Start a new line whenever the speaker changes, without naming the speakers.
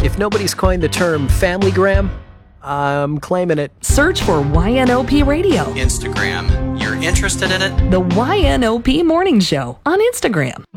If nobody's coined the term familygram, I'm claiming it.
Search for YNOP Radio.
Instagram. You're interested in it?
The YNOP Morning Show on Instagram.